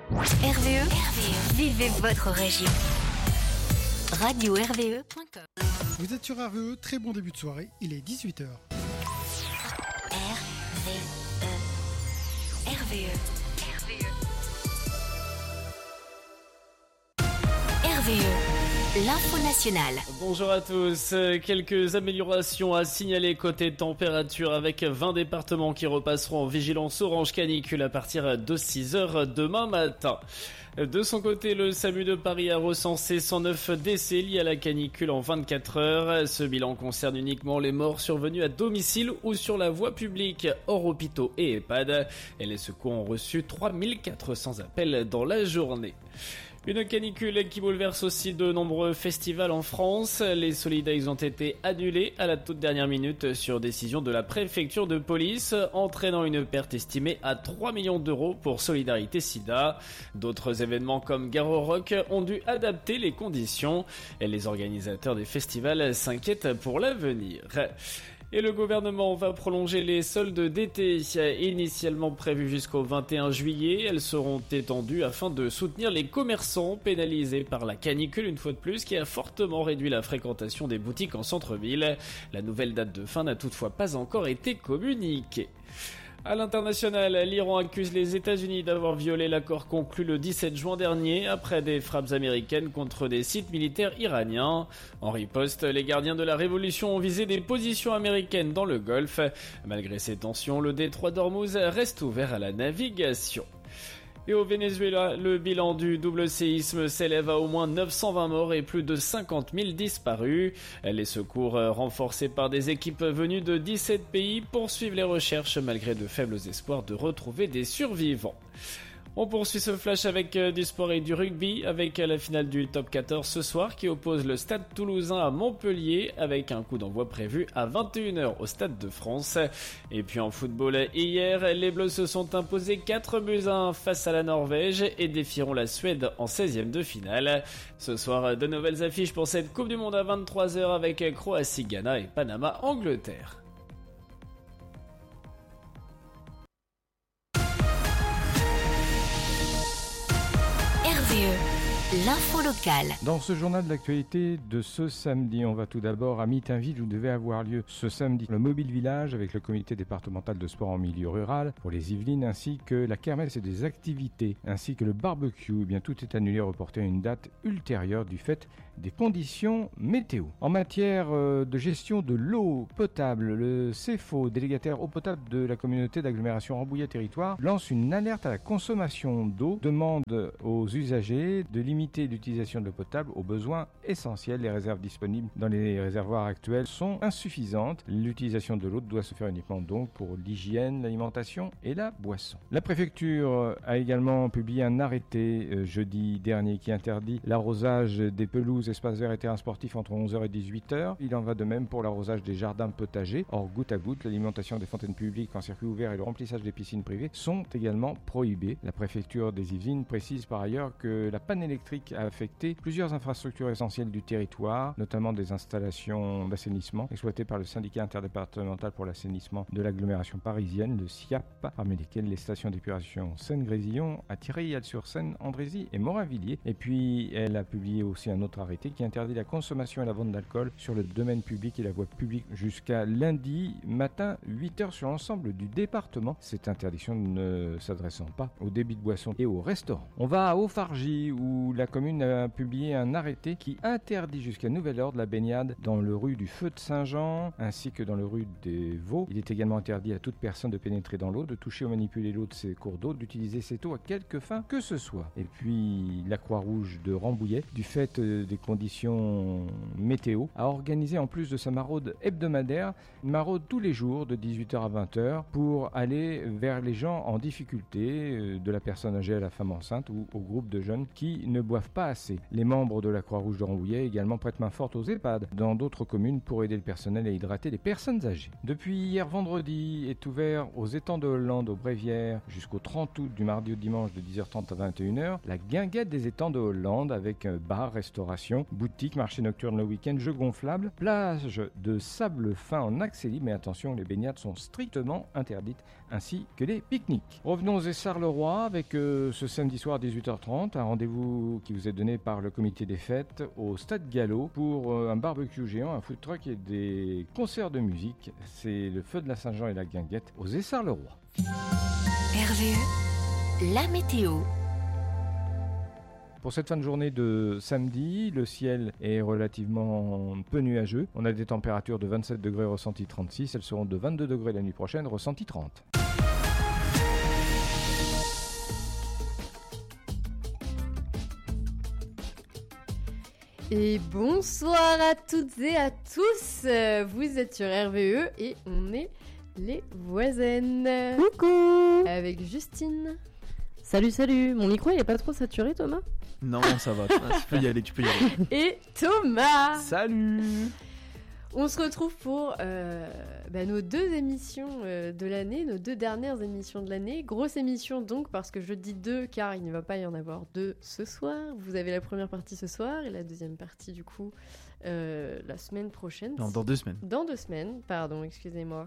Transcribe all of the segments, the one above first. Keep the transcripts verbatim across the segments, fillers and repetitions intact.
R V E, R V E, vivez votre région. radio r v e point com. Vous êtes sur R V E, très bon début de soirée, il est dix-huit heures. R V E, R V E, R V E, R V E, l'info nationale. Bonjour à tous, quelques améliorations à signaler côté température avec vingt départements qui repasseront en vigilance orange canicule à partir de six heures demain matin. De son côté, le SAMU de Paris a recensé cent neuf décès liés à la canicule en vingt-quatre heures. Ce bilan concerne uniquement les morts survenus à domicile ou sur la voie publique, hors hôpitaux et EHPAD. Et les secours ont reçu trois mille quatre cents appels dans la journée. Une canicule qui bouleverse aussi de nombreux festivals en France. Les Solidays ont été annulés à la toute dernière minute sur décision de la préfecture de police, entraînant une perte estimée à trois millions d'euros pour Solidarité Sida. D'autres événements comme Garo Rock ont dû adapter les conditions et les organisateurs des festivals s'inquiètent pour l'avenir. Et le gouvernement va prolonger les soldes d'été. Initialement prévues jusqu'au vingt et un juillet, elles seront étendues afin de soutenir les commerçants pénalisés par la canicule une fois de plus, qui a fortement réduit la fréquentation des boutiques en centre-ville. La nouvelle date de fin n'a toutefois pas encore été communiquée. À l'international, l'Iran accuse les États-Unis d'avoir violé l'accord conclu le dix-sept juin dernier après des frappes américaines contre des sites militaires iraniens. En riposte, les gardiens de la révolution ont visé des positions américaines dans le Golfe. Malgré ces tensions, le détroit d'Ormuz reste ouvert à la navigation. Et au Venezuela, le bilan du double séisme s'élève à au moins neuf cent vingt morts et plus de cinquante mille disparus. Les secours renforcés par des équipes venues de dix-sept pays poursuivent les recherches malgré de faibles espoirs de retrouver des survivants. On poursuit ce flash avec du sport et du rugby, avec la finale du top quatorze ce soir qui oppose le Stade Toulousain à Montpellier, avec un coup d'envoi prévu à vingt et une heures au Stade de France. Et puis en football, hier, les Bleus se sont imposés quatre buts à un face à la Norvège et défieront la Suède en seizième de finale. Ce soir, de nouvelles affiches pour cette Coupe du Monde à vingt-trois heures avec Croatie-Ghana et Panama-Angleterre. R V E, l'info locale. Dans ce journal de l'actualité de ce samedi, on va tout d'abord à Mitainville où devait avoir lieu ce samedi le Mobile Village avec le comité départemental de sport en milieu rural pour les Yvelines, ainsi que la kermesse et des activités, ainsi que le barbecue. Eh bien, tout est annulé, reporté à une date ultérieure du fait des conditions météo. En matière de gestion de l'eau potable, le C F O, délégataire eau potable de la communauté d'agglomération Rambouillet Territoire, lance une alerte à la consommation d'eau, demande aux usagers de limiter l'utilisation de l'eau potable aux besoins essentiels. Les réserves disponibles dans les réservoirs actuels sont insuffisantes. L'utilisation de l'eau doit se faire uniquement donc pour l'hygiène, l'alimentation et la boisson. La préfecture a également publié un arrêté euh, jeudi dernier qui interdit l'arrosage des pelouses, espaces verts et terrains sportifs entre onze heures et dix-huit heures. Il en va de même pour l'arrosage des jardins potagers. Or, goutte à goutte, l'alimentation des fontaines publiques en circuit ouvert et le remplissage des piscines privées sont également prohibés. La préfecture des Yvelines précise par ailleurs que la panne électrique a affecté plusieurs infrastructures essentielles du territoire, notamment des installations d'assainissement exploitées par le syndicat interdépartemental pour l'assainissement de l'agglomération parisienne, le S I A P, parmi lesquelles les stations d'épuration Seine-Grésillon, à Thierry-Sur-Seine, Andrézy et Morinvilliers. Et puis, elle a publié aussi un autre arrêté qui interdit la consommation et la vente d'alcool sur le domaine public et la voie publique jusqu'à lundi matin, huit heures sur l'ensemble du département. Cette interdiction ne s'adressant pas aux débits de boissons et aux restaurants. On va à Haut-Fargy où la commune a publié un arrêté qui interdit jusqu'à nouvel ordre la baignade dans le rue du Feu de Saint-Jean ainsi que dans le rue des Vaux. Il est également interdit à toute personne de pénétrer dans l'eau, de toucher ou manipuler l'eau de ces cours d'eau, d'utiliser cette eau à quelque fin que ce soit. Et puis la Croix-Rouge de Rambouillet, du fait des conditions météo, a organisé en plus de sa maraude hebdomadaire une maraude tous les jours de dix-huit heures à vingt heures pour aller vers les gens en difficulté, de la personne âgée à la femme enceinte ou au groupe de jeunes qui ne boivent pas assez. Les membres de la Croix-Rouge de Rambouillet également prêtent main forte aux EHPAD dans d'autres communes pour aider le personnel à hydrater les personnes âgées. Depuis hier vendredi est ouvert aux étangs de Hollande au Bréviaire jusqu'au trente août du mardi au dimanche de dix heures trente à vingt et une heures la guinguette des étangs de Hollande avec bar, restauration, boutique, marché nocturne le week-end, jeux gonflables, plage de sable fin en accès libre, mais attention, les baignades sont strictement interdites ainsi que les pique-niques. Revenons aux Essarts-le-Roi avec euh, ce samedi soir à dix-huit heures trente un rendez-vous qui vous est donné par le comité des fêtes au Stade Gallo pour euh, un barbecue géant, un food truck et des concerts de musique. C'est le feu de la Saint-Jean et la guinguette aux Essarts-le-Roi. R V E, la météo. Pour cette fin de journée de samedi, le ciel est relativement peu nuageux. On a des températures de vingt-sept degrés, ressenti trente-six. Elles seront de vingt-deux degrés la nuit prochaine, ressenti trente. Et bonsoir à toutes et à tous. Vous êtes sur R V E et on est les voisines. Coucou. Avec Justine. Salut, salut. Mon micro, il est pas trop saturé, Thomas ? Non, ça va. Tu peux y aller, tu peux y aller. Et Thomas. Salut. On se retrouve pour euh, bah, nos deux émissions euh, de l'année, nos deux dernières émissions de l'année. Grosse émission donc, parce que je dis deux, car il ne va pas y en avoir deux ce soir. Vous avez la première partie ce soir et la deuxième partie du coup euh, la semaine prochaine. Non, dans deux semaines. Dans deux semaines, pardon, excusez-moi.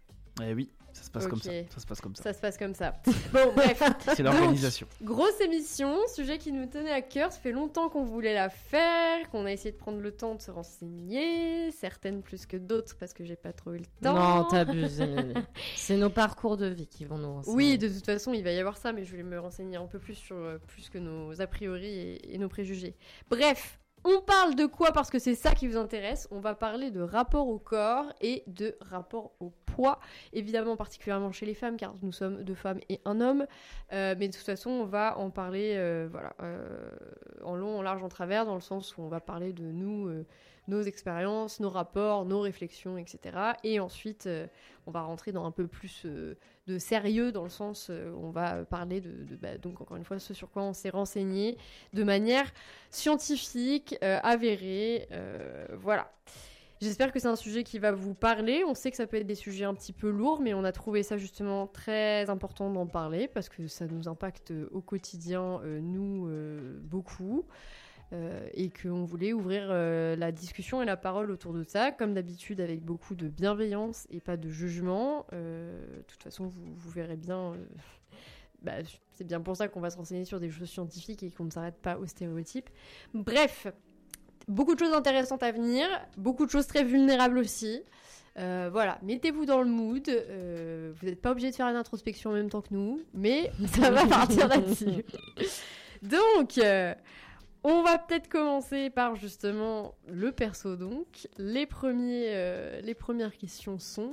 Eh oui, ça se passe Ok. comme ça. Ça se passe comme ça. Ça se passe comme ça. Bon, bref. C'est l'organisation. Grosse émission, sujet qui nous tenait à cœur. Ça fait longtemps qu'on voulait la faire, qu'on a essayé de prendre le temps de se renseigner, certaines plus que d'autres parce que j'ai pas trop eu le temps. Non, t'abuses, Émilie. C'est nos parcours de vie qui vont nous renseigner. Oui, de toute façon, il va y avoir ça, mais je voulais me renseigner un peu plus sur euh, plus que nos a priori et, et nos préjugés. Bref. On parle de quoi parce que c'est ça qui vous intéresse. On va parler de rapport au corps et de rapport au poids. Évidemment, particulièrement chez les femmes, car nous sommes deux femmes et un homme. Euh, mais de toute façon, on va en parler euh, voilà, euh, en long, en large, en travers, dans le sens où on va parler de nous, euh, nos expériences, nos rapports, nos réflexions, et cetera. Et ensuite, euh, on va rentrer dans un peu plus euh, de sérieux, dans le sens euh, où on va parler de, de bah, donc encore une fois, ce sur quoi on s'est renseigné de manière scientifique, euh, avérée, euh, voilà. J'espère que c'est un sujet qui va vous parler. On sait que ça peut être des sujets un petit peu lourds, mais on a trouvé ça justement très important d'en parler, parce que ça nous impacte au quotidien, euh, nous, euh, beaucoup. Euh, et qu'on voulait ouvrir euh, la discussion et la parole autour de ça, comme d'habitude avec beaucoup de bienveillance et pas de jugement. Euh, de toute façon, vous, vous verrez bien, euh, bah, c'est bien pour ça qu'on va se renseigner sur des choses scientifiques et qu'on ne s'arrête pas aux stéréotypes. Bref, beaucoup de choses intéressantes à venir, beaucoup de choses très vulnérables aussi. Euh, voilà, mettez-vous dans le mood. Euh, vous n'êtes pas obligé de faire une introspection en même temps que nous, mais ça va partir là-dessus. Donc... Euh, On va peut-être commencer par justement le perso donc. Les, premiers, euh, les premières questions sont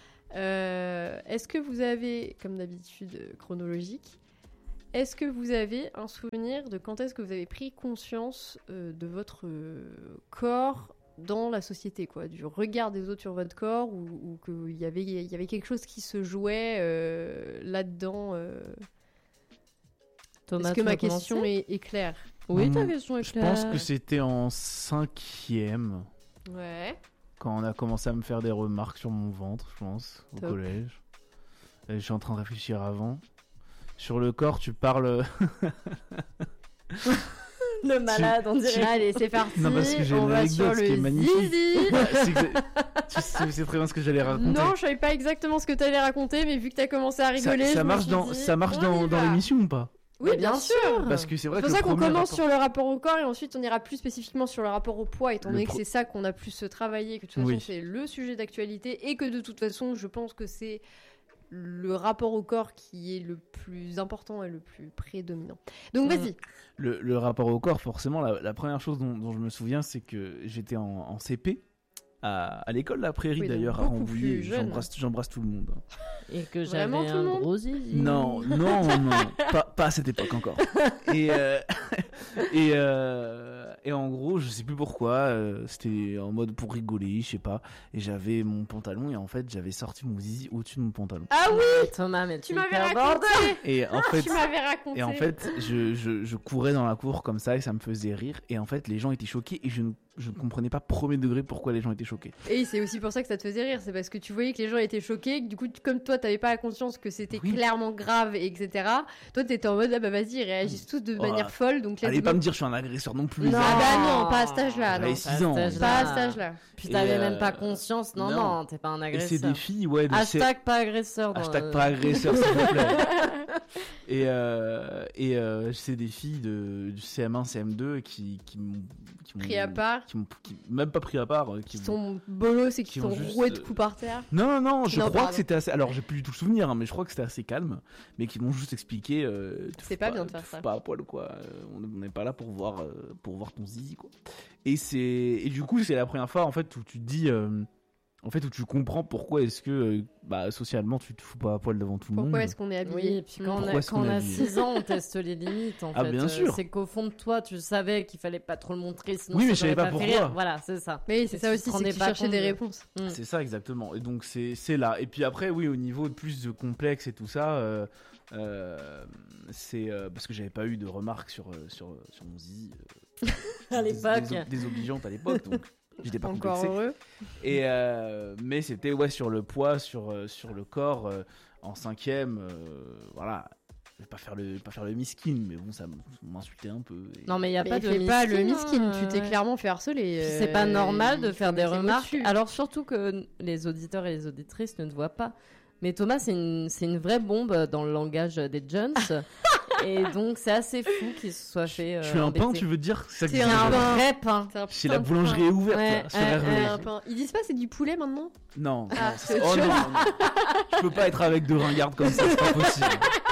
euh, est-ce que vous avez, comme d'habitude euh, chronologique, est-ce que vous avez un souvenir de quand est-ce que vous avez pris conscience euh, de votre euh, corps dans la société, quoi, du regard des autres sur votre corps, ou, ou qu'il y avait, il y avait quelque chose qui se jouait euh, là-dedans euh... Thomas, Est-ce que ma commencer question est, est claire? Oui, ta Mmh, question est Je claire. pense que c'était en cinquième, Ouais. quand on a commencé à me faire des remarques sur mon ventre, je pense, au Top. collège. Et je suis en train de réfléchir avant. Sur le corps, tu parles... Le malade, on dirait. Allez, c'est parti. Non, parce que j'ai on une va sur anecdote qui est le magnifique. zizi. C'est que- tu sais, c'est très bien ce que j'allais raconter. Non, je savais pas exactement ce que t'allais raconter, mais vu que t'as commencé à ça, rigoler, ça je me marche suis dans, dit, ça marche on dans, y dans va. l'émission ou pas? Oui, Mais bien, bien sûr. Parce que c'est vrai C'est que pour ça le qu'on premier commence rapport- sur le rapport au corps et ensuite on ira plus spécifiquement sur le rapport au poids, étant Le donné pro- que c'est ça qu'on a plus travaillé, que de toute façon Oui. c'est le sujet d'actualité et que de toute façon je pense que c'est le rapport au corps qui est le plus important et le plus prédominant. Donc Mm. vas-y. Le, le rapport au corps, forcément, la, la première chose dont, dont je me souviens, c'est que j'étais en, en C P à, à l'école la Prairie Oui, donc d'ailleurs à beaucoup Rambouillet. plus jeune. J'embrasse, j'embrasse tout le monde. Et que Vraiment j'avais tout le un monde gros zizi. Non, non, non, pas, pas à cette époque encore. Et, euh, et, euh, et en gros, je sais plus pourquoi, euh, c'était en mode pour rigoler, je sais pas. Et j'avais mon pantalon et en fait, j'avais sorti mon zizi au-dessus de mon pantalon. Ah oui, Mais Thomas, mais tu t'es m'avais hyper raconté. bordel. Et en fait, Tu m'avais raconté. et en fait, je, je, je courais dans la cour comme ça et ça me faisait rire. Et en fait, les gens étaient choqués et je ne, je ne comprenais pas premier degré pourquoi les gens étaient choqués. Et c'est aussi pour ça que ça te faisait rire, c'est parce que tu voyais que les gens étaient choqués, que du coup, comme toi, t'avais pas la conscience que c'était Oui. clairement grave, et etc. Toi, t'étais en mode, ah bah vas-y, ils réagissent tous de Oh, manière folle, donc let's Allez go. pas me dire que je suis un agresseur non plus. Non. Ah bah non, pas à cet âge-là, J'avais non. six ans. Pas à cet Pas à âge-là. cet âge-là. Puis Et, t'avais euh, même pas conscience. Non, non. non, t'es pas un Et agresseur. c'est des filles, ouais. de- c'est- Hashtag pas agresseur. dans- Hashtag pas agresseur, s'il vous plaît. Et, euh, et euh, c'est des filles de, du C M un, C M deux qui, qui m'ont. qui m'ont- Pris à part. Qui m'ont qui- même pas pris à part. euh, Qui Qui, sont bolos et qui qui sont ont juste, roués de euh, coups par terre. Non, non, non, je Non, crois pardon. que c'était assez. Alors, j'ai plus du tout le souvenir, hein, mais je crois que c'était assez calme. Mais qui m'ont juste expliqué. euh, te C'est fous pas bien de te faire fous ça. Pas à poil, quoi. Euh, On on n'est pas là pour voir, euh, pour voir ton zizi, quoi. Et, c'est... et du coup, c'est la première fois, en fait, où tu te dis. euh, En fait, où tu comprends pourquoi est-ce que, euh, bah, socialement, tu te fous pas à poil devant tout le monde. Pourquoi est-ce qu'on est habillé Oui, et puis quand on Pourquoi a, est-ce quand qu'on on a a dit- six ans, on teste les limites en Ah, fait. bien Euh, sûr. C'est qu'au fond de toi, tu savais qu'il fallait pas trop le montrer, sinon Oui, ça mais je savais t'aurait pas fait pourquoi. rire. Voilà, c'est ça. Mais c'est Et ça tu aussi, te rendais c'est que tu pas cherchais compte des de- réponses. Mm. C'est ça exactement. Et donc c'est c'est là. Et puis après oui au niveau de plus de complexe et tout ça, euh, euh, c'est euh, parce que j'avais pas eu de remarques sur euh, sur sur mon zizi euh, À dés- l'époque. déso- désobligeantes à l'époque donc j'étais pas Encore complexé. heureux. Et euh, mais c'était ouais sur le poids, sur euh, sur le corps euh, en cinquième, euh, voilà. Je vais pas faire le pas faire le miskin, mais bon ça m'insultait un peu. Et- Non, mais il y a Mais pas de fais pas le miskin, miskin, hein, tu t'es ouais. clairement fait harceler. Puis euh, c'est pas normal de il faire faut des mettre les mots remarques. dessus. Alors surtout que les auditeurs et les auditrices ne te voient pas. Mais Thomas, c'est une, c'est une vraie bombe dans le langage des Jones. Et donc c'est assez fou qu'il se soit fait. Je suis un pain, embêter. tu veux dire c'est ça que T'es tu C'est dis, un pain. euh, vrai pain. C'est un Si putain la de boulangerie est pain. ouverte Ouais, là, sur ouais, R V. ouais. Un pain. Ils disent pas c'est du poulet maintenant Non, Ah, non, c'est c'est- autre oh non, chose. non. Je peux pas être avec deux ringardes comme ça, c'est pas possible.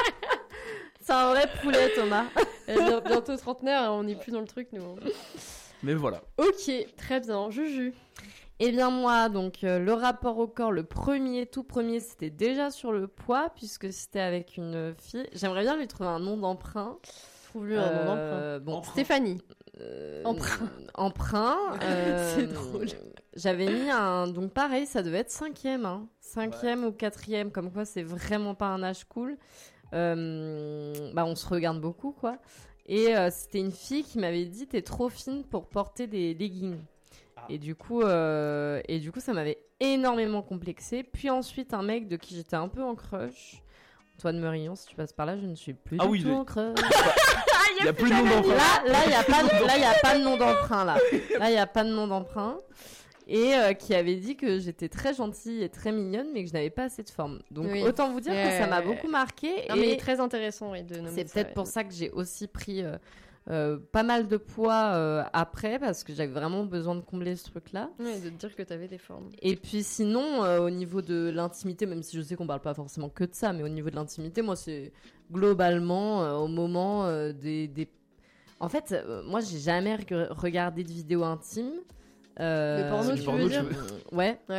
C'est un vrai poulet, Thomas. Euh, bien- Bientôt trentenaire, on n'est plus dans le truc nous. Mais voilà. Ok, très bien. Juju. Eh bien moi, donc euh, le rapport au corps, le premier, tout premier, c'était déjà sur le poids, puisque c'était avec une fille. J'aimerais bien lui trouver un nom d'emprunt. Trouve-lui un nom d'emprunt. Euh, Bon, Stéphanie. euh, Emprunt. emprunt. euh, C'est drôle. J'avais mis un... Donc pareil, ça devait être cinquième. Hein. Cinquième ou quatrième, comme quoi c'est vraiment pas un âge cool. Euh, Bah on se regarde beaucoup, quoi. Et euh, c'était une fille qui m'avait dit « T'es trop fine pour porter des leggings ». Et du coup, euh, et du coup, ça m'avait énormément complexé. Puis ensuite, un mec de qui j'étais un peu en crush, Antoine Meurillon, si tu passes par là, je ne suis plus Ah du oui, tout le- en crush. Il y a plus de nom d'emprunt. Là, là, il y a pas, de- là, il y a pas de nom d'emprunt là. Là, il y a pas de nom d'emprunt. Et euh, qui avait dit que j'étais très gentille et très mignonne, mais que je n'avais pas assez de forme. Donc Oui. autant vous dire que ça m'a Ouais. beaucoup marqué. Non, mais il et est très intéressant oui, de nommer c'est ça, peut-être ouais. pour ça que j'ai aussi pris euh, euh, pas mal de poids euh, après, parce que j'avais vraiment besoin de combler ce truc-là. Ouais, de te dire que t'avais des formes. Et puis sinon, euh, au niveau de l'intimité, même si je sais qu'on parle pas forcément que de ça, mais au niveau de l'intimité, moi c'est globalement euh, au moment euh, des, des... En fait, euh, moi j'ai jamais reg- regardé de vidéos intimes. Euh, Le porno, du tu porno, veux tu dire veux- Ouais. Ouais.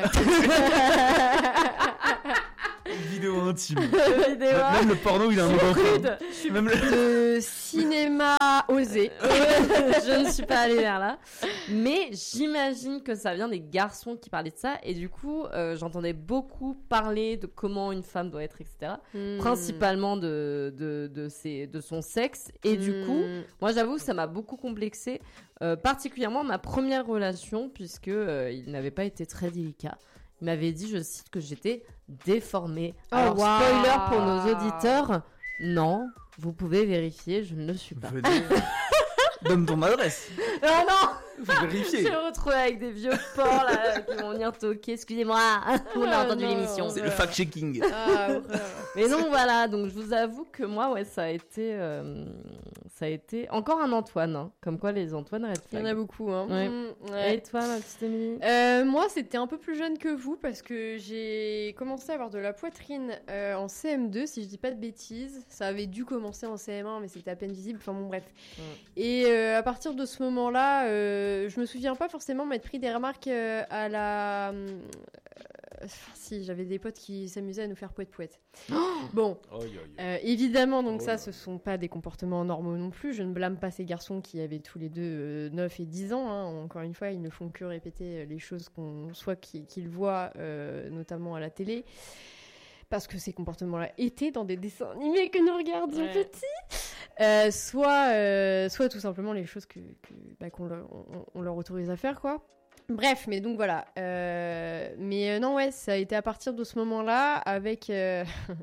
Vidéo intime. Vidéo. Même le porno, il a un nom d'emprunt. Même le... De cinéma osé. Je ne suis pas allée vers là. Mais j'imagine que ça vient des garçons qui parlaient de ça. Et du coup, euh, j'entendais beaucoup parler de comment une femme doit être, et cetera. Hmm. Principalement de, de, de, ses, de son sexe. Et du coup, Hmm. moi j'avoue que ça m'a beaucoup complexé. Euh, particulièrement ma première relation, puisque euh, il n'avait pas été très délicat. Il m'avait dit, je cite, que j'étais déformée. Oh, Alors, waouh. spoiler pour nos auditeurs, non, vous pouvez vérifier, je ne le suis pas. Venez. Donne ton adresse. Oh non, Faut je vérifier. vais me retrouver avec des vieux porcs là, qui vont venir toquer. Excusez-moi, on a entendu non. l'émission. C'est le fact-checking. Ah, horreur. Mais non, voilà, donc je vous avoue que moi, ouais, ça a été, euh, ça a été encore un Antoine, hein. Comme quoi les Antoine red Il y en flag. a beaucoup. Hein. Ouais. Hmm, ouais. Et toi, ma petite Émilie? Euh, moi, c'était un peu plus jeune que vous parce que j'ai commencé à avoir de la poitrine euh, en C M deux, si je dis pas de bêtises. Ça avait dû commencer en C M un, mais c'était à peine visible. Enfin bon, bref. Mm. Et euh, à partir de ce moment-là, euh, euh, je me souviens pas forcément m'être pris des remarques euh, à la. Euh, enfin, si, j'avais des potes qui s'amusaient à nous faire poète-poète. Bon, euh, évidemment, donc Oh ça, là. ce sont pas des comportements normaux non plus. Je ne blâme pas ces garçons qui avaient tous les deux euh, neuf et dix ans. Hein. Encore une fois, ils ne font que répéter les choses qu'on soit qu'ils, qu'ils voient, euh, notamment à la télé. Parce que ces comportements-là étaient dans des dessins animés que nous regardions Ouais. petits. Euh, soit, euh, soit tout simplement les choses que, que, bah, qu'on leur, on, on leur autorise à faire, quoi. Bref, mais donc voilà. Euh, mais euh, non, ouais, ça a été à partir de ce moment-là avec. euh,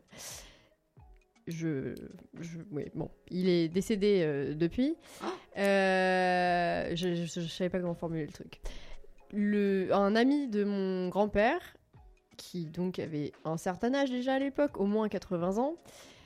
je, je. Oui, bon. Il est décédé euh, depuis. Euh, je, je, je savais pas comment formuler le truc. Le, un ami de mon grand-père, qui donc avait un certain âge déjà à l'époque, au moins quatre-vingts ans,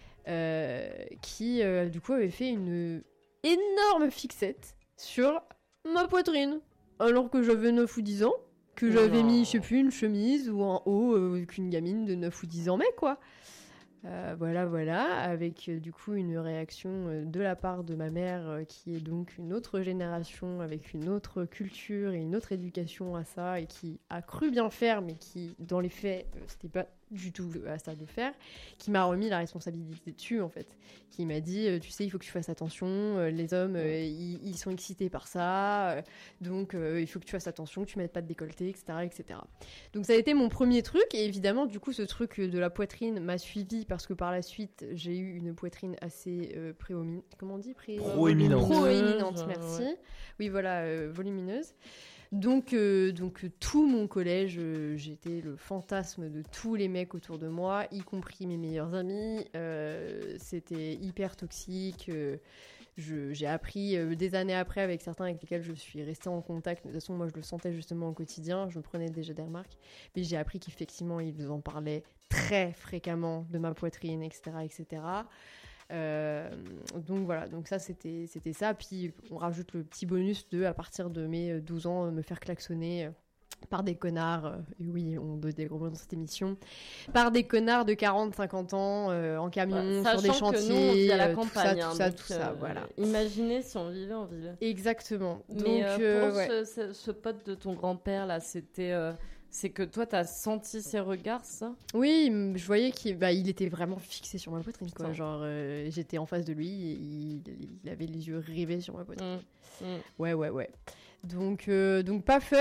euh, qui euh, du coup avait fait une énorme fixette sur ma poitrine. Alors que j'avais neuf ou dix ans, que j'avais Non. mis, je sais plus, une chemise ou un haut euh, qu'une gamine de neuf ou dix ans, mais quoi. Euh, voilà, voilà, avec euh, du coup une réaction euh, de la part de ma mère, euh, qui est donc une autre génération, avec une autre culture et une autre éducation à ça, et qui a cru bien faire, mais qui, dans les faits, euh, c'était pas du tout à ça de faire, qui m'a remis la responsabilité dessus, en fait. Qui m'a dit, euh, tu sais, il faut que tu fasses attention, euh, les hommes, euh, ils, ils sont excités par ça, euh, donc euh, il faut que tu fasses attention, que tu mettes pas de décolleté, et cetera, et cetera. Donc ça a été mon premier truc, et évidemment, du coup, ce truc de la poitrine m'a suivi, parce que par la suite, j'ai eu une poitrine assez euh, préomi- comment on dit Pré- Proéminente. Proéminente, Ouais. merci. Oui, voilà, euh, volumineuse. Donc, euh, donc euh, tout mon collège, euh, j'étais le fantasme de tous les mecs autour de moi, y compris mes meilleurs amis. Euh, c'était hyper toxique. euh, je- j'ai appris euh, des années après avec certains avec lesquels je suis restée en contact. De toute façon, moi, je le sentais justement au quotidien. Je me prenais déjà des remarques. Mais j'ai appris qu'effectivement, ils en parlaient très fréquemment de ma poitrine, et cetera, et cetera. Euh, donc voilà, donc ça c'était c'était ça. Puis on rajoute le petit bonus de, à partir de mes douze ans, me faire klaxonner euh, par des connards, euh, et oui, on donne des gros mots dans cette émission, par des connards de quarante cinquante ans euh, en camion, Bah, sur des sachant que chantiers, nous, on vit à la euh, campagne, tout ça, hein, tout ça, donc, tout ça, euh, voilà. Imaginez si on vivait en ville. Exactement. Donc, Mais euh, euh, pour ouais. ce, ce- ce pote de ton grand-père là, c'était, euh, c'est que toi t'as senti ses regards, ça? Oui, m- je voyais qu'il bah, il était vraiment fixé sur ma poitrine, quoi. Putain. Genre, euh, j'étais en face de lui, et il, il avait les yeux rivés sur ma poitrine. Mm, mm. Ouais, ouais, ouais. Donc, euh, donc pas fun.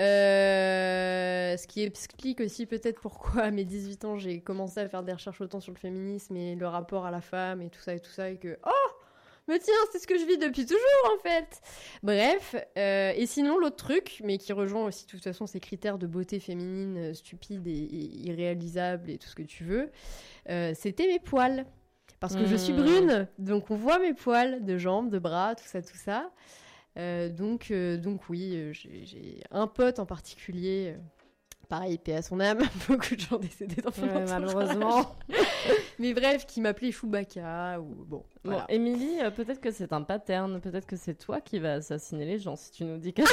Euh, ce qui explique aussi peut-être pourquoi à mes dix-huit ans j'ai commencé à faire des recherches autant sur le féminisme et le rapport à la femme et tout ça et tout ça, et que oh, mais tiens, c'est ce que je vis depuis toujours en fait. Bref, euh, et sinon l'autre truc, mais qui rejoint aussi de toute façon ces critères de beauté féminine euh, stupides et, et irréalisables et tout ce que tu veux, euh, c'était mes poils. Parce que je suis Mmh. brune, donc on voit mes poils de jambes, de bras, tout ça, tout ça. Euh, donc, euh, donc oui, euh, j'ai, j'ai un pote en particulier, euh, pareil, paix à son âme, beaucoup de gens décédés dans mon Ouais, entourage. malheureusement. Mais bref, qui m'appelait Chewbacca, ou bon, Bon, voilà. Émilie, euh, peut-être que c'est un pattern, peut-être que c'est toi qui vas assassiner les gens si tu nous dis que.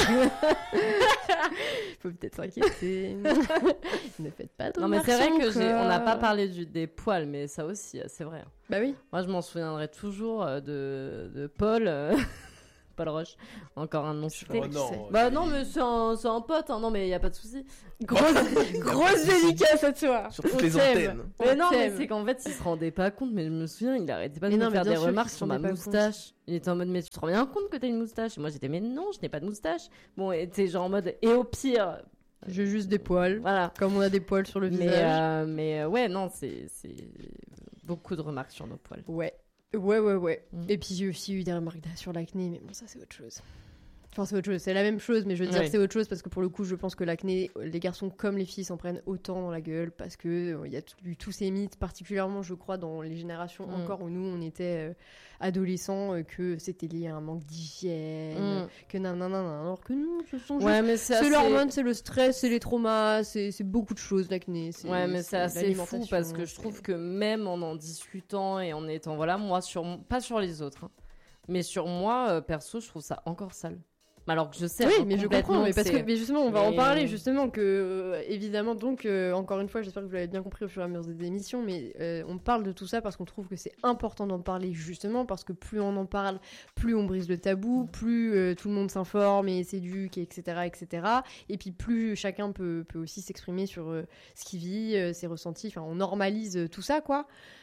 Faut peut-être s'inquiéter. Ne faites pas de Non, mais c'est vrai remarques que j'ai... on n'a encore. pas parlé du... des poils, mais ça aussi, euh, c'est vrai. Bah oui. Moi, je m'en souviendrai toujours euh, de... de Paul. euh, Paul Roche, encore un nom cité. Oh non. Bah non, mais c'est un, c'est un pote, hein. Non, mais il y a pas de souci. Grosse, grosse dédicace à toi. Sur toutes On les t'aime. antennes. Mais On non, mais t'aime. c'est qu'en fait, il se rendait pas compte, mais je me souviens, il arrêtait pas de Mais me non, mais faire bien des sûr remarques qu'il se sur ma rendait pas compte. moustache. Il était en mode, mais tu te rends bien compte que t'as une moustache? Et moi, j'étais, mais non, je n'ai pas de moustache. Bon, et t'es genre en mode, et au pire, J'ai juste des poils, voilà. comme on a des poils sur le Mais, visage. euh, mais euh, ouais, non, c'est c'est beaucoup de remarques sur nos poils. Ouais. Ouais, ouais, ouais. Mm. Et puis j'ai aussi eu des remarques sur l'acné, mais bon, ça c'est autre chose. Enfin, c'est autre chose, c'est la même chose, mais je veux dire Ouais. c'est autre chose parce que pour le coup, je pense que l'acné, les garçons comme les filles s'en prennent autant dans la gueule parce que euh, il y a t- eu tous ces mythes, particulièrement, je crois, dans les générations Mm. encore où nous on était euh, adolescents, euh, que c'était lié à un manque d'hygiène, Mm. que nanana, alors que nous, ce sont Ouais, juste. mais c'est C'est assez... l'hormone, c'est le stress, c'est les traumas, c'est c'est beaucoup de choses, l'acné. c'est- Ouais, mais c'est assez fou l'alimentation, parce que je c'est- trouve que même en en discutant et en étant, voilà, moi, sur pas sur les autres, hein, mais sur moi, euh, perso, je trouve ça encore sale. Alors que je sais. Oui, hein, mais je complètement comprends, mais parce c'est- que mais justement, on va en Mais- parler justement que euh, évidemment donc euh, encore une fois, j'espère que vous l'avez bien compris au fur et à mesure des émissions, mais euh, on parle de tout ça parce qu'on trouve que c'est important d'en parler justement parce que plus on en parle, plus on brise le tabou, plus euh, tout le monde s'informe et s'éduque, et cetera, et cetera. Et puis plus chacun peut peut aussi s'exprimer sur euh, ce qu'il vit, euh, ses ressentis. Enfin, on normalise euh, tout ça, quoi.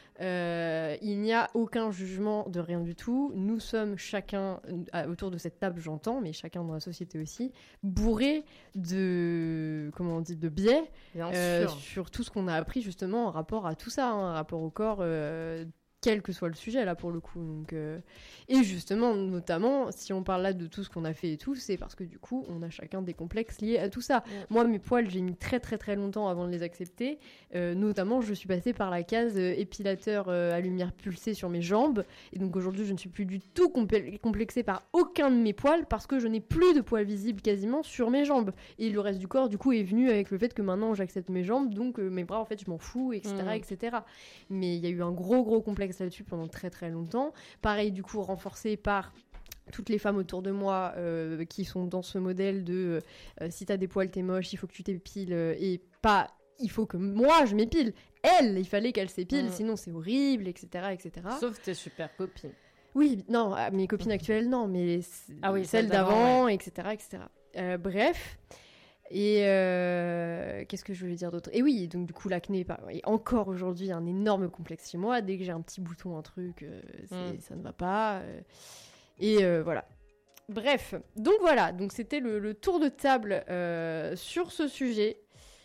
Euh, il n'y a aucun jugement de rien du tout. Nous sommes chacun, euh, autour de cette table, j'entends, mais chacun dans la société aussi, bourré de, comment on dit, de biais Bien euh, sûr. sur tout ce qu'on a appris justement en rapport à tout ça, hein, en rapport au corps, euh, quel que soit le sujet là pour le coup. Donc, euh, et justement, notamment, si on parle là de tout ce qu'on a fait et tout, c'est parce que du coup, on a chacun des complexes liés à tout ça. Ouais. Moi, mes poils, j'ai mis très très très longtemps avant de les accepter. Euh, notamment, je suis passée par la case euh, épilateur euh, à lumière pulsée sur mes jambes. Et donc aujourd'hui, je ne suis plus du tout complé- complexée par aucun de mes poils parce que je n'ai plus de poils visibles quasiment sur mes jambes. Et le reste du corps, du coup, est venu avec le fait que maintenant j'accepte mes jambes, donc euh, mes bras, en fait, je m'en fous, et cetera, Mm. et cetera. Mais il y a eu un gros gros complexe là-dessus pendant très très longtemps. Pareil, du coup, renforcé par toutes les femmes autour de moi euh, qui sont dans ce modèle de euh, si t'as des poils, t'es moche, il faut que tu t'épiles, euh, et pas il faut que moi je m'épile. Elle, il fallait qu'elle s'épile, Mm. sinon c'est horrible, et cetera, et cetera. Sauf tes super copines. Oui, non, ah, mes copines actuelles, non, mais c- Ah oui, celles celles d'avant, d'avant, et cetera, et cetera. Euh, bref. Et euh, qu'est-ce que je voulais dire d'autre? Et oui, donc du coup, l'acné bah, est encore aujourd'hui un énorme complexe chez moi. Dès que j'ai un petit bouton, un truc, euh, c'est- Mm. ça ne va pas. euh, et euh, voilà. Bref, donc voilà, donc c'était le, le tour de table euh, sur ce sujet.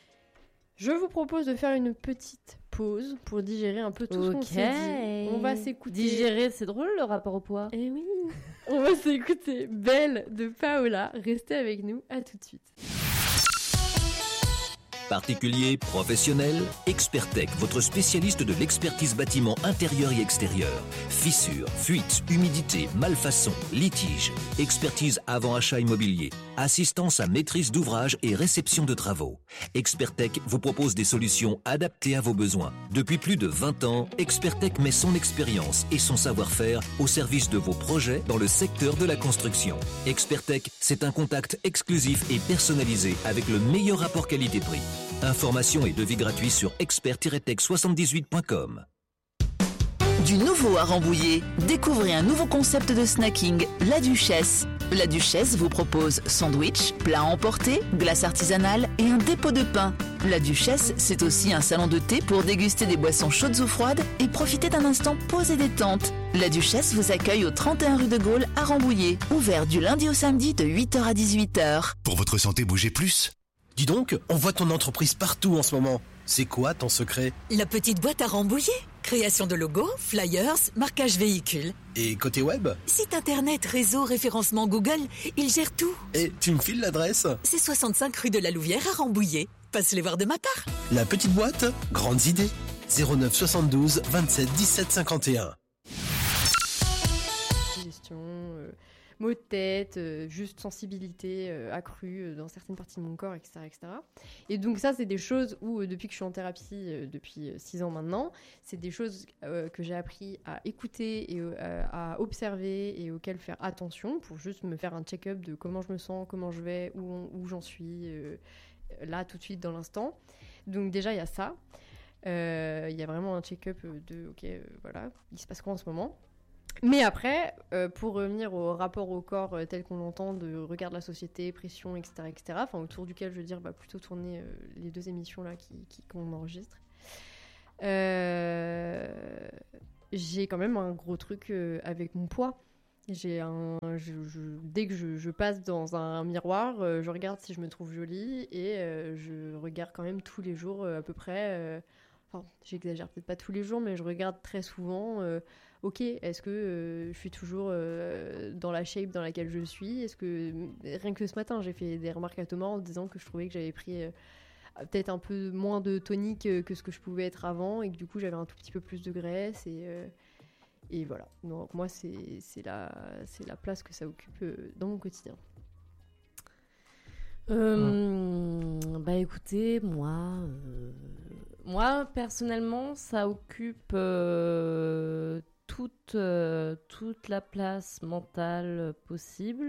Je vous propose de faire une petite pause pour digérer un peu tout ce qu'on s'est dit. On va s'écouter. Digérer, c'est drôle le rapport au poids. Eh oui, on va s'écouter Belle de Paola. Restez avec nous, à tout de suite. Particuliers, professionnels, Expertech, votre spécialiste de l'expertise bâtiment intérieur et extérieur. Fissures, fuites, humidité, malfaçons, litiges. Expertise avant achat immobilier. Assistance à maîtrise d'ouvrage et réception de travaux. Expertech vous propose des solutions adaptées à vos besoins. Depuis plus de vingt ans, Expertech met son expérience et son savoir-faire au service de vos projets dans le secteur de la construction. Expertech, c'est un contact exclusif et personnalisé avec le meilleur rapport qualité-prix. Informations et devis gratuits sur expert tiret tech soixante-dix-huit point com. Du nouveau à Rambouillet, découvrez un nouveau concept de snacking, La Duchesse. La Duchesse vous propose sandwich, plats à emporter, glace artisanale et un dépôt de pain. La Duchesse, c'est aussi un salon de thé pour déguster des boissons chaudes ou froides et profiter d'un instant pause et détente. La Duchesse vous accueille au trente et un rue de Gaulle à Rambouillet, ouvert du lundi au samedi de huit heures à dix-huit heures. Pour votre santé, bougez plus. Dis donc, on voit ton entreprise partout en ce moment. C'est quoi ton secret? La petite boîte à Rambouillet. Création de logos, flyers, marquage véhicule. Et côté web? Site internet, réseau, référencement Google, il gère tout. Et tu me files l'adresse? C'est soixante-cinq rue de la Louvière à Rambouillet. Passe les voir de ma part. La petite boîte, grandes idées. zéro neuf soixante-douze vingt-sept dix-sept cinquante et un. Digestion, euh, maux de tête, euh, juste sensibilité euh, accrue euh, dans certaines parties de mon corps, et cetera, et cetera. Et donc ça, c'est des choses où, euh, depuis que je suis en thérapie, euh, depuis six ans maintenant, c'est des choses euh, que j'ai appris à écouter et euh, à observer et auxquelles faire attention pour juste me faire un check-up de comment je me sens, comment je vais, où, on- où j'en suis, euh, là, tout de suite, dans l'instant. Donc déjà, il y a ça. Euh, Il y a vraiment un check-up de, ok, euh, voilà, il se passe quoi en ce moment? Mais après, euh, pour revenir au rapport au corps euh, tel qu'on l'entend, de regard de la société, pression, et cetera, et cetera, enfin, autour duquel je veux dire bah, plutôt tourner euh, les deux émissions là qui, qui, qu'on enregistre, euh, j'ai quand même un gros truc euh, avec mon poids. J'ai un, je, je- dès que je, je passe dans un miroir, euh, je regarde si je me trouve jolie et euh, je regarde quand même tous les jours euh, à peu près. euh, Enfin, j'exagère peut-être pas tous les jours, mais je regarde très souvent. euh, ok, est-ce que euh, je suis toujours euh, dans la shape dans laquelle je suis? Est-ce que rien que ce matin, j'ai fait des remarques à Thomas en disant que je trouvais que j'avais pris euh, peut-être un peu moins de tonique euh, que ce que je pouvais être avant et que du coup j'avais un tout petit peu plus de graisse et euh, et voilà. Donc moi c'est c'est la c'est la place que ça occupe euh, dans mon quotidien. Euh, Bah écoutez, moi, euh, moi personnellement, ça occupe euh, toute, euh, toute la place mentale possible.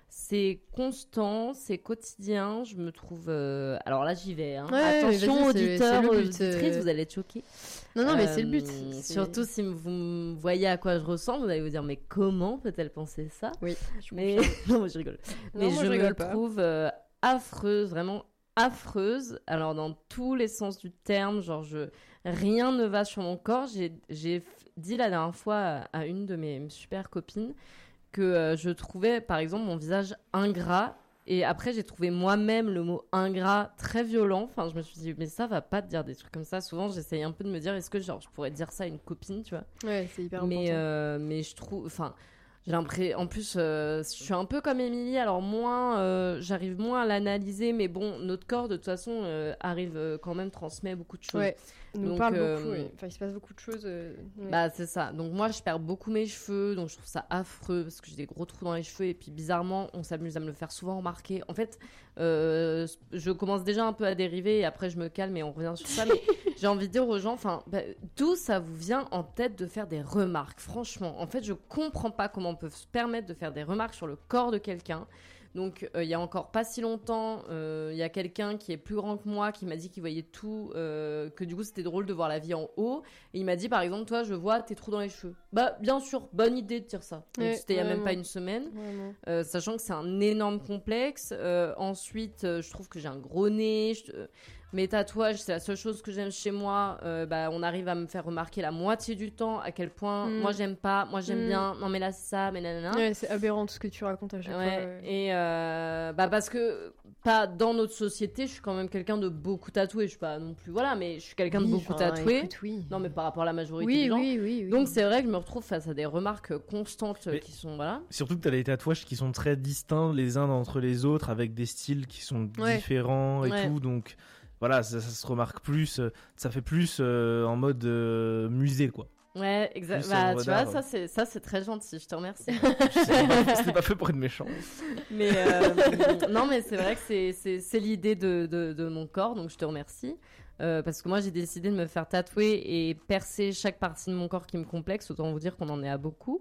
C'est constant, c'est quotidien. Je me trouve. Euh... Alors là, j'y vais. Hein. Ouais, Attention, c'est, auditeurs, c'est auditrices, euh... vous allez être choqués. Non, non, mais euh, c'est le but. C'est... Surtout si vous me voyez à quoi je ressemble, vous allez vous dire mais comment peut-elle penser ça ? Oui. Je mais non, moi je rigole. Non, mais moi, je, je me rigole pas. trouve euh, affreuse, vraiment affreuse. Alors dans tous les sens du terme, genre je rien ne va sur mon corps. J'ai, j'ai dit la dernière fois à, à une de mes super copines que euh, je trouvais par exemple mon visage ingrat. Et après, j'ai trouvé moi-même le mot ingrat très violent. Enfin, je me suis dit, mais ça va pas te dire des trucs comme ça. Souvent, j'essaye un peu de me dire, est-ce que genre, je pourrais dire ça à une copine, tu vois ? Ouais, c'est hyper mais, important. Euh, mais je trouve... Enfin, j'ai l'impression... En plus, euh, je suis un peu comme Émilie. Alors, moins... Euh, j'arrive moins à l'analyser. Mais bon, notre corps, de toute façon, euh, arrive euh, quand même, transmet beaucoup de choses. Ouais, il nous donc, parle euh, beaucoup. Ouais. Enfin, il se passe beaucoup de choses. Euh, ouais. Bah, c'est ça. Donc, moi, je perds beaucoup mes cheveux. Donc, je trouve ça affreux parce que j'ai des gros trous dans les cheveux. Et puis, bizarrement, on s'amuse à me le faire souvent remarquer. En fait, euh, je commence déjà un peu à dériver. Et après, je me calme et on revient sur ça. Mais j'ai envie de dire aux gens, enfin, bah, d'où ça vous vient en tête de faire des remarques ? Franchement, en fait, je comprends pas comment on peut se permettre de faire des remarques sur le corps de quelqu'un. Donc, euh, il y a encore pas si longtemps, il euh, y a quelqu'un qui est plus grand que moi qui m'a dit qu'il voyait tout, euh, que du coup, c'était drôle de voir la vie en haut. Et il m'a dit, par exemple, toi, je vois tes trous dans les cheveux. Bah, bien sûr, bonne idée de dire ça. Donc, Ouais, c'était il y a même vraiment. pas une semaine. Vraiment. Euh, sachant que c'est un énorme complexe. Euh, ensuite, euh, je trouve que j'ai un gros nez. Je, euh, mes tatouages, c'est la seule chose que j'aime chez moi. Euh, bah, on arrive à me faire remarquer la moitié du temps à quel point Mm. moi j'aime pas, moi j'aime Mm. bien. Non mais là c'est ça, mais nanana. Ouais, c'est aberrant tout ce que tu racontes à chaque Ouais, fois. Ouais. et euh, bah parce que pas dans notre société, je suis quand même quelqu'un de beaucoup tatoué. Je suis pas non plus voilà, mais je suis quelqu'un Oui, de beaucoup enfin, tatoué. écoute, oui. Non, mais par rapport à la majorité Oui, des gens. oui, oui, oui. Donc c'est vrai que je me retrouve face à des remarques constantes Mais- qui sont voilà. Surtout que tu as des tatouages qui sont très distincts les uns d'entre les autres, avec des styles qui sont Ouais. différents et Ouais. tout. Donc voilà, ça, ça se remarque plus. euh, Ça fait plus euh, en mode euh, musée, quoi. Ouais, exact. Plus Bah œuvre tu vois, d'art. ça c'est ça c'est très gentil. Je te remercie. C'était pas, c'était pas fait pour être méchant. Mais euh, non, mais c'est vrai que c'est, c'est, c'est l'idée de, de, de mon corps, donc je te remercie. Euh, parce que moi, j'ai décidé de me faire tatouer et percer chaque partie de mon corps qui me complexe. Autant vous dire qu'on en est à beaucoup.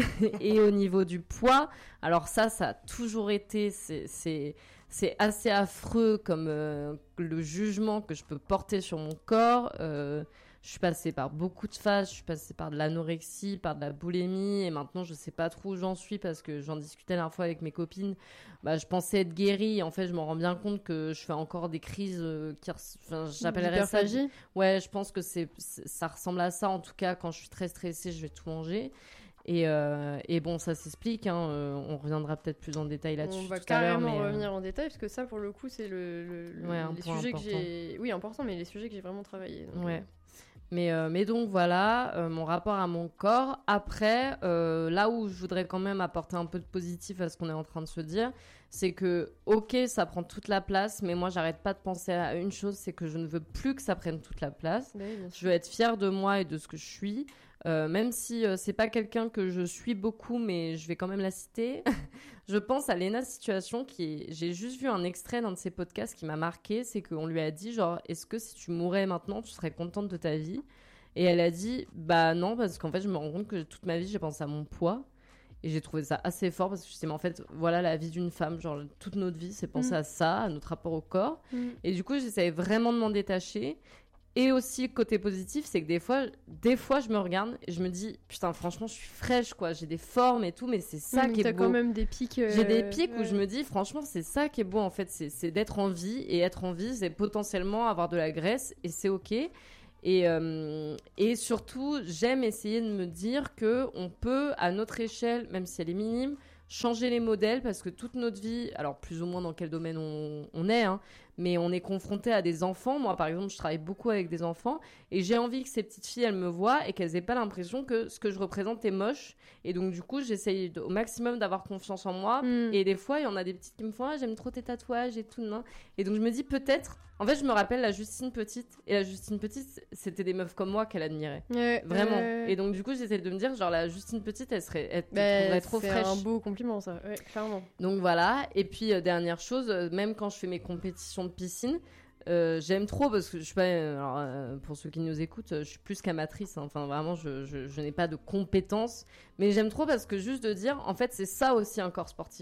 Et au niveau du poids, alors ça, ça a toujours été... C'est, c'est, c'est assez affreux comme euh, le jugement que je peux porter sur mon corps. Euh, je suis passée par beaucoup de phases. Je suis passée par de l'anorexie, par de la boulimie. Et maintenant, je sais pas trop où j'en suis parce que j'en discutais la dernière fois avec mes copines. Bah, je pensais être guérie. En fait, je m'en rends bien compte que je fais encore des crises euh, qui... res- Enfin, j'appellerais ça... D'hyperphagie. Ouais, je pense que c'est, c'est- ça ressemble à ça. En tout cas, quand je suis très stressée, je vais tout manger. Et, euh, et bon, ça s'explique. Hein, euh, on reviendra peut-être plus en détail là-dessus On va tout à l'heure. carrément Mais, euh, revenir en détail parce que ça, pour le coup, c'est le, le- le- Ouais, un les point sujets que important. j'ai. Oui, important, mais les sujets que j'ai vraiment travaillé. donc, Ouais. Mais, euh, mais donc voilà, euh, mon rapport à mon corps. Après, euh, là où je voudrais quand même apporter un peu de positif à ce qu'on est en train de se dire, c'est que, ok, ça prend toute la place, mais moi, j'arrête pas de penser à une chose, c'est que je ne veux plus que ça prenne toute la place. euh, ouais, bien sûr. Je veux être fière de moi et de ce que je suis. Euh, même si euh, c'est pas quelqu'un que je suis beaucoup, mais je vais quand même la citer. Je pense à Léna Situation, qui est... j'ai juste vu un extrait d'un de ses podcasts qui m'a marqué, c'est qu'on lui a dit genre, est-ce que si tu mourais maintenant, tu serais contente de ta vie ? Et elle a dit, bah non, parce qu'en fait, je me rends compte que toute ma vie, j'ai pensé à mon poids. Et j'ai trouvé ça assez fort parce que je me en fait, voilà la vie d'une femme, genre toute notre vie, c'est penser Mm. à ça, à notre rapport au corps. Mm. Et du coup, j'essayais vraiment de m'en détacher. Et aussi, côté positif, c'est que des fois, des fois, je me regarde et je me dis, putain, franchement, je suis fraîche, quoi. J'ai des formes et tout, mais c'est ça Oui, mais qui t'as est beau. quand même des pics. euh, J'ai des pics où ouais. je me dis, franchement, c'est ça qui est beau, en fait. C'est, c'est d'être en vie. Et être en vie, c'est potentiellement avoir de la graisse et c'est OK. Et, euh, et surtout, j'aime essayer de me dire que on peut, à notre échelle, même si elle est minime, changer les modèles parce que toute notre vie, alors plus ou moins dans quel domaine on, on est, hein, mais on est confronté à des enfants. Moi, par exemple, je travaille beaucoup avec des enfants et j'ai envie que ces petites filles, elles me voient et qu'elles aient pas l'impression que ce que je représente est moche. Et donc, du coup, j'essaye de- au maximum d'avoir confiance en moi. Mm. Et des fois, il y en a des petites qui me font « Ah, j'aime trop tes tatouages et tout. » non. Et donc, je me dis peut-être... En fait, je me rappelle la Justine Petite. Et la Justine Petite, c'était des meufs comme moi qu'elle admirait. Ouais, Vraiment. ouais. Et donc, du coup, j'essaie de me dire, genre, la Justine Petite, elle serait, elle te Bah, trouverait trop c'est fraîche. un beau compliment, ça. Ouais, clairement. Donc voilà. Et puis, euh, dernière chose, euh, même quand je fais mes compétitions de piscine, euh, j'aime trop parce que je suis pas. euh, alors, euh, pour ceux qui nous écoutent, euh, je suis plus qu'amatrice. hein. Enfin, vraiment, je, je, je n'ai pas de compétences. Mais j'aime trop parce que juste de dire, en fait, c'est ça aussi un corps sportif.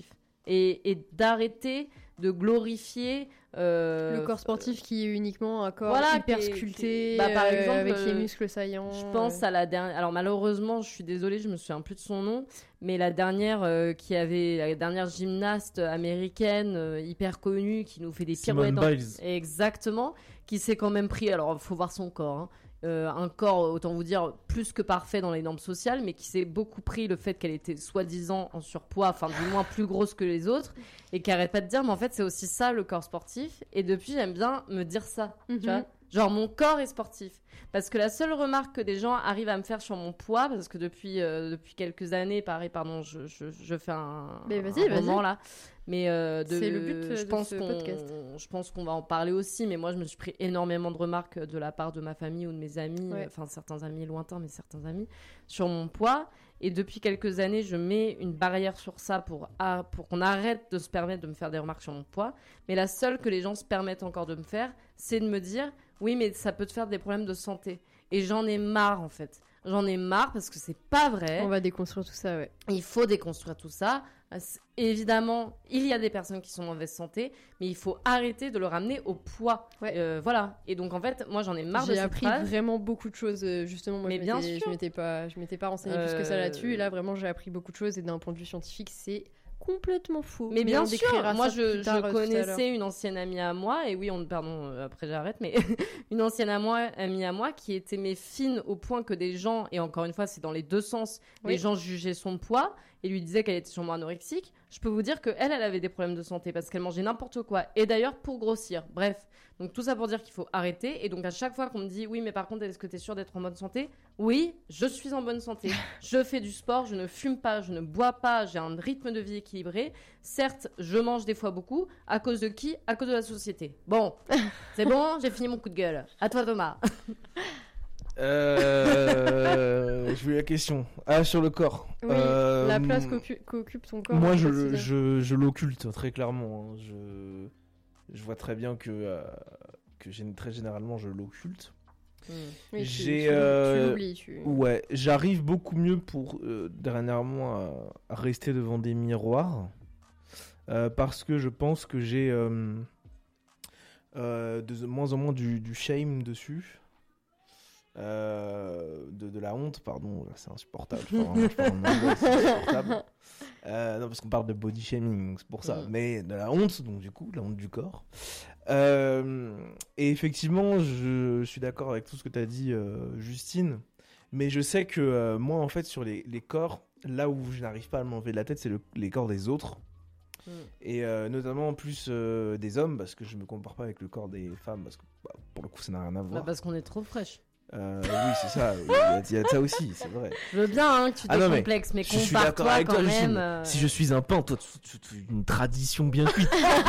et, et d'arrêter de glorifier euh, le corps sportif qui est uniquement un corps voilà, hyper qui est- sculpté, qui- bah, par euh, exemple, avec les euh, muscles saillants. Je pense euh. à la dernière. Alors malheureusement, je suis désolée, je me souviens plus de son nom, mais la dernière euh, qui avait la dernière gymnaste américaine euh, hyper connue qui nous fait des Simone pirouettes. Biles. en- Exactement, qui s'est quand même pris. Alors faut voir son corps. hein. Euh, un corps, autant vous dire, plus que parfait dans les normes sociales, mais qui s'est beaucoup pris le fait qu'elle était soi-disant en surpoids, enfin du moins plus grosse que les autres, et qui arrête pas de dire, mais en fait c'est aussi ça le corps sportif. Et depuis j'aime bien me dire ça, Mhm. tu vois. Genre mon corps est sportif. Parce que la seule remarque que des gens arrivent à me faire sur mon poids, parce que depuis, euh, depuis quelques années, pareil, pardon, je, je, je fais un, Mais vas-y, un vas-y. moment là. Mais euh, de, C'est le but, euh, je de pense ce qu'on- podcast. Je pense qu'on va en parler aussi, mais moi je me suis pris énormément de remarques de la part de ma famille ou de mes amis, Ouais. euh, enfin certains amis lointains, mais certains amis, sur mon poids. Et depuis quelques années, je mets une barrière sur ça pour, ah, pour qu'on arrête de se permettre de me faire des remarques sur mon poids. Mais la seule que les gens se permettent encore de me faire, c'est de me dire oui, mais ça peut te faire des problèmes de santé. Et j'en ai marre en fait. J'en ai marre parce que c'est pas vrai. On va déconstruire tout ça, ouais. Il faut déconstruire tout ça. C'est- Évidemment, il y a des personnes qui sont en mauvaise santé, mais il faut arrêter de le ramener au poids. Ouais. Euh, voilà. Et donc en fait, moi j'en ai marre de J'ai cette appris phrase. vraiment beaucoup de choses, euh, justement. Moi, Mais je bien m'étais- sûr. je m'étais pas, je m'étais pas renseignée plus que ça Euh, là-dessus. Et là, vraiment, j'ai appris beaucoup de choses. Et d'un point de vue scientifique, c'est complètement fou. Mais bien on sûr, décrira moi ça je, plus tard, je euh, tout à l'heure. connaissais une ancienne amie à moi, et oui, on, pardon, euh, après j'arrête, mais une ancienne à moi, amie à moi qui était mais fine au point que des gens, et encore une fois c'est dans les deux sens, Oui. les gens jugeaient son poids et lui disaient qu'elle était sûrement anorexique. Je peux vous dire qu'elle, elle avait des problèmes de santé parce qu'elle mangeait n'importe quoi, et d'ailleurs pour grossir, bref. Donc tout ça pour dire qu'il faut arrêter, et donc à chaque fois qu'on me dit oui mais par contre est-ce que tu es sûre d'être en bonne santé? Oui, je suis en bonne santé, je fais du sport, je ne fume pas, je ne bois pas, j'ai un rythme de vie équilibré. Certes, je mange des fois beaucoup, à cause de qui? À cause de la société. Bon, c'est bon, j'ai fini mon coup de gueule. À toi Thomas. Euh, je veux la question. Ah, sur le corps. Oui, Euh, la place qu'occu- qu'occupe ton corps. Moi, au je, quotidien. je, je l'occulte très clairement. hein. Je, je vois très bien que, euh, que gén- très généralement, je l'occulte. Oui, tu- J'ai, tu l'ou- euh, tu l'oublies, tu- Ouais, j'arrive beaucoup mieux pour euh, dernièrement à, à rester devant des miroirs euh, parce que je pense que j'ai euh, euh, de moins en moins du, du shame dessus. Euh, de, de la honte, pardon, c'est insupportable. Je parle- je parle en anglais, c'est insupportable. Euh, non, parce qu'on parle de body shaming, c'est pour ça. Mm. Mais de la honte, donc du coup, la honte du corps. Euh, et effectivement, je, je suis d'accord avec tout ce que tu as dit, euh, Justine. Mais je sais que euh, moi, en fait, sur les, les corps, là où je n'arrive pas à m'enlever de la tête, c'est le- les corps des autres. Mm. Et euh, notamment en plus euh, des hommes, parce que je me compare pas avec le corps des femmes, parce que bah, pour le coup, ça n'a rien à Bah, voir. parce qu'on est trop fraîche. Euh, oui, c'est ça. Il y, a- il y a de ça aussi, c'est vrai. Je veux bien hein, que tu Ah non, mais décomplexes, mais, je suis compare-toi d'accord avec quand toi, même. Justine. euh, Si je suis un pain, toi, tu, tu- tu- une tradition bien cuite.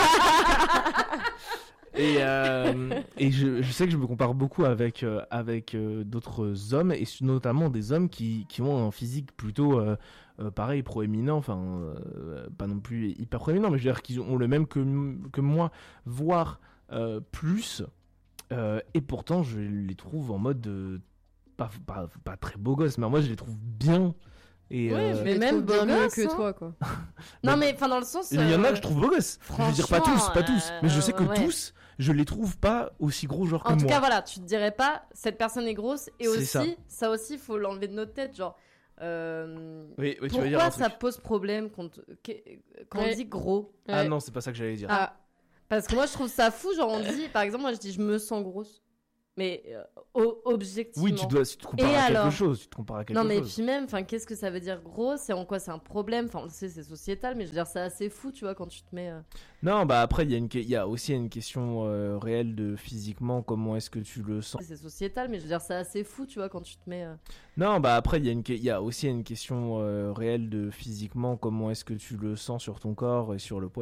Et, euh, et je, je sais que je me compare beaucoup avec, euh, avec euh, d'autres hommes, et notamment des hommes qui, qui ont un physique plutôt, euh, euh, pareil, proéminent, enfin, euh, pas non plus hyper proéminent, mais je veux dire qu'ils ont le même que, m- que moi, voire euh, plus, euh, et pourtant je les trouve en mode, euh, pas, pas, pas très beau gosse, mais moi je les trouve bien. Et, Oui, euh, mais Je même trouve bien beau mieux gosse, que hein. toi, quoi. Non mais enfin dans le sens. il y en a euh, que je trouve beaux gosses. Je veux dire pas tous, franchement, pas tous. Mais je sais que euh, ouais. tous, je les trouve pas aussi gros genre que En tout moi. cas, voilà, tu te dirais pas, cette personne est grosse, et C'est aussi, ça. ça. aussi, faut l'enlever de notre tête, genre. euh, Oui, oui, tu vas pourquoi dire un ça truc. pose problème quand, que- quand Ouais. on dit gros? Ah Ouais. non, c'est pas ça que j'allais dire. Ah, parce que moi, je trouve ça fou, genre on dit, par exemple, moi je dis, je me sens grosse, mais euh, o- objectivement. Oui, tu dois, si tu te compares Et à quelque alors chose, tu te compares à quelque Non mais chose. puis même, enfin, qu'est-ce que ça veut dire gros? C'est en quoi c'est un problème? Enfin, on le sait, c'est sociétal, mais je veux dire, c'est assez fou, tu vois, quand tu te mets. euh, Non, bah après, il y, a une que- il y a aussi une question euh, réelle de physiquement, comment est-ce que tu le sens. C'est sociétal, mais je veux dire, c'est assez fou, tu vois, quand tu te mets. euh, Non, bah après, il y, a une que- il y a aussi une question euh, réelle de physiquement, comment est-ce que tu le sens sur ton corps et sur le poids.